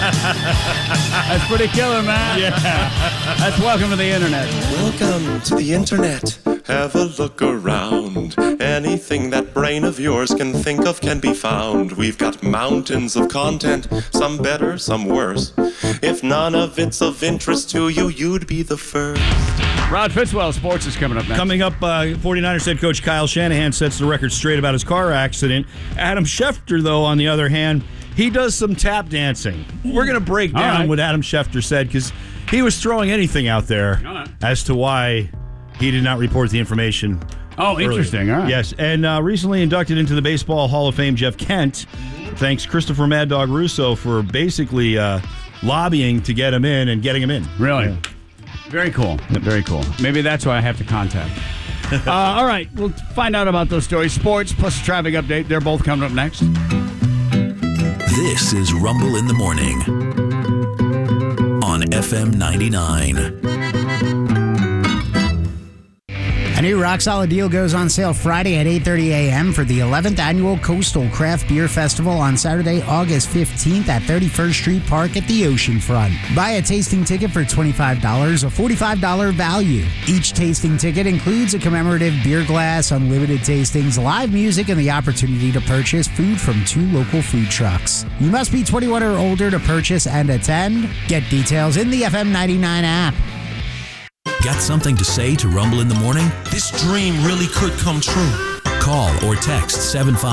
That's pretty killer, man. Yeah. That's welcome to the internet. Welcome to the internet. Have a look around. Anything that brain of yours can think of can be found. We've got mountains of content, some better, some worse. If none of it's of interest to you, you'd be the first. Rod Fitzwell, sports is coming up next. Coming up, 49ers head coach Kyle Shanahan sets the record straight about his car accident. Adam Schefter, though, on the other hand, he does some tap dancing. We're going to break down what Adam Schefter said because he was throwing anything out there as to why he did not report the information. Oh, interesting. All right. Yes, and recently inducted into the Baseball Hall of Fame, Jeff Kent thanks Christopher Mad Dog Russo for basically lobbying to get him in and getting him in. Really? Yeah. Very cool. Very cool. Maybe that's why I have to contact. All right. We'll find out about those stories. Sports plus a traffic update. They're both coming up next. This is Rumble in the Morning on FM 99. A new Rock Solid deal goes on sale Friday at 8:30 a.m. for the 11th Annual Coastal Craft Beer Festival on Saturday, August 15th at 31st Street Park at the oceanfront. Buy a tasting ticket for $25, a $45 value. Each tasting ticket includes a commemorative beer glass, unlimited tastings, live music, and the opportunity to purchase food from 2 local food trucks. You must be 21 or older to purchase and attend. Get details in the FM 99 app. Got something to say to Rumble in the Morning? This dream really could come true. Call or text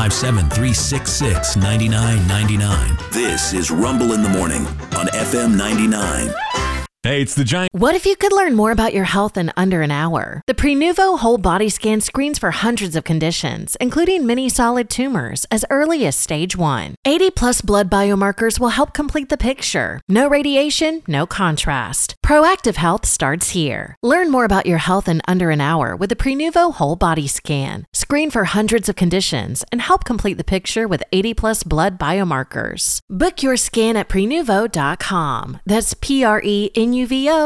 757-366-9999. This is Rumble in the Morning on FM 99. Hey, it's the Giant. What if you could learn more about your health in under an hour? The Prenuvo Whole Body Scan screens for hundreds of conditions, including many solid tumors, as early as stage 1. 80-plus blood biomarkers will help complete the picture. No radiation, no contrast. Proactive health starts here. Learn more about your health in under an hour with the Prenuvo Whole Body Scan. Screen for hundreds of conditions and help complete the picture with 80-plus blood biomarkers. Book your scan at Prenuvo.com. That's PRENUVO.com.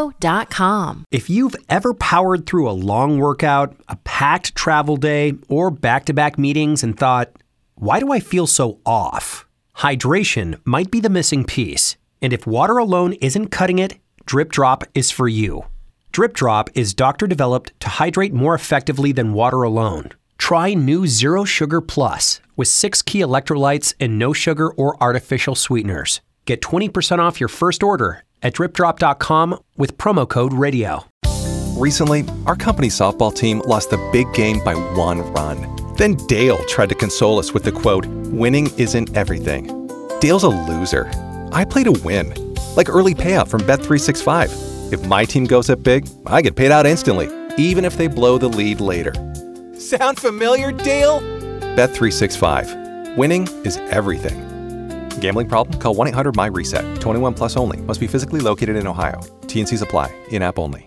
If you've ever powered through a long workout, a packed travel day, or back-to-back meetings and thought, why do I feel so off? Hydration might be the missing piece. And if water alone isn't cutting it, Drip Drop is for you. Drip Drop is doctor-developed to hydrate more effectively than water alone. Try new Zero Sugar Plus with 6 key electrolytes and no sugar or artificial sweeteners. Get 20% off your first order at dripdrop.com with promo code radio. Recently, our company's softball team lost the big game by 1 run. Then Dale tried to console us with the quote, "Winning isn't everything." Dale's a loser. I play to win, like early payout from Bet365. If my team goes up big, I get paid out instantly, even if they blow the lead later. Sound familiar, Dale? Bet365. Winning is everything. Gambling problem? Call 1-800-MY-RESET. 21 plus only. Must be physically located in Ohio. T&Cs apply. In-app only.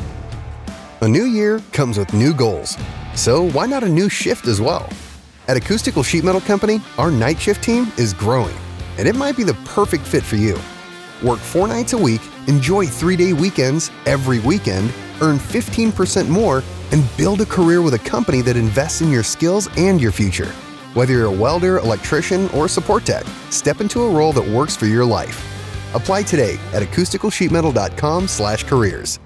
A new year comes with new goals. So why not a new shift as well? At Acoustical Sheet Metal Company, our night shift team is growing. And it might be the perfect fit for you. Work 4 nights a week, enjoy 3-day weekends every weekend, earn 15% more, and build a career with a company that invests in your skills and your future. Whether you're a welder, electrician, or support tech, step into a role that works for your life. Apply today at acousticalsheetmetal.com/careers.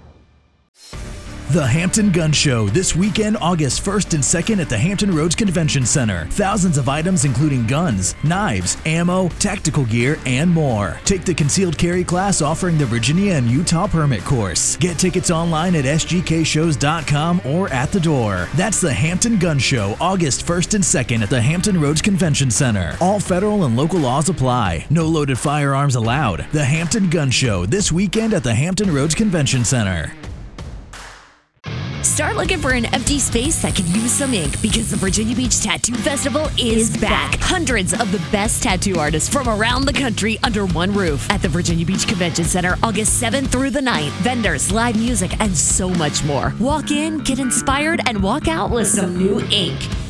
The Hampton Gun Show this weekend, August 1st and 2nd at the Hampton Roads Convention Center. Thousands of items including guns, knives, ammo, tactical gear, and more. Take the concealed carry class offering the Virginia and Utah permit course. Get tickets online at sgkshows.com or at the door. That's the Hampton Gun Show, August 1st and 2nd at the Hampton Roads Convention Center. All federal and local laws apply. No loaded firearms allowed. The Hampton Gun Show this weekend at the Hampton Roads Convention Center. Start looking for an empty space that could use some ink because the Virginia Beach Tattoo Festival is back. Hundreds of the best tattoo artists from around the country under one roof at the Virginia Beach Convention Center, August 7th through the 9th. Vendors, live music, and so much more. Walk in, get inspired, and walk out with some new ink.